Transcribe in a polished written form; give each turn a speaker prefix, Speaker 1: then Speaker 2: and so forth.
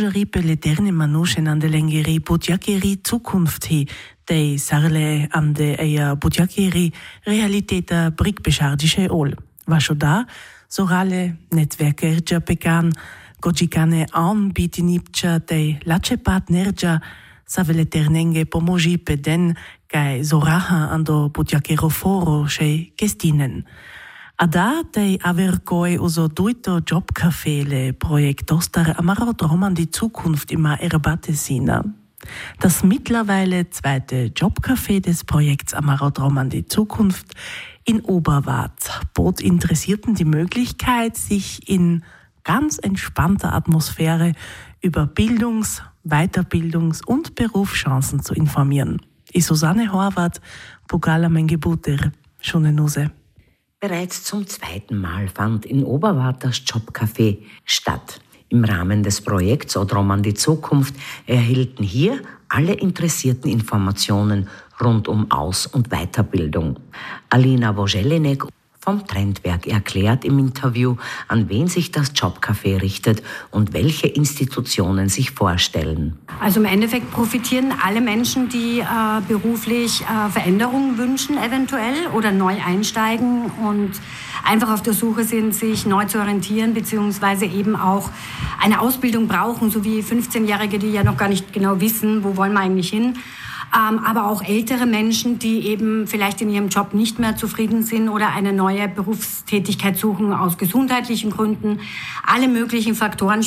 Speaker 1: ripe l'eterne manuschen an de lengeri budjakeri Zukunft he, dei sarle an de eia budjakeri realiteter brickbeschardische ol. Wascho da, sorale netwerkerja pekan, gojikane anbitinipcha dei lacepat nerja, savele ternenge pomoji peden, kai soraha ando budjakero foro she gestinen. Ada dei averkoi uso duito Jobcafé le Projektostar amarot roman die Zukunft immer erbate sina. Das mittlerweile zweite Jobcafé des Projekts Amarot roman die Zukunft in Oberwart bot Interessierten die Möglichkeit, sich in ganz entspannter Atmosphäre über Bildungs-, Weiterbildungs- und Berufschancen zu informieren. Ich Susanne Horvath, Pogala Mengebuter, Schunenuse.
Speaker 2: Bereits zum zweiten Mal fand in Oberwart das Jobcafé statt. Im Rahmen des Projekts Odroman die Zukunft erhielten hier alle Interessierten Informationen rund um Aus- und Weiterbildung. Alina Wojelinek vom Trendwerk erklärt im Interview, an wen sich das Jobcafé richtet und welche Institutionen sich vorstellen.
Speaker 3: Also im Endeffekt profitieren alle Menschen, die beruflich Veränderungen wünschen eventuell oder neu einsteigen und einfach auf der Suche sind, sich neu zu orientieren beziehungsweise eben auch eine Ausbildung brauchen, so wie 15-Jährige, die ja noch gar nicht genau wissen, wo wollen wir eigentlich hin. Aber auch ältere Menschen, die eben vielleicht in ihrem Job nicht mehr zufrieden sind oder eine neue Berufstätigkeit suchen aus gesundheitlichen Gründen. Alle möglichen Faktoren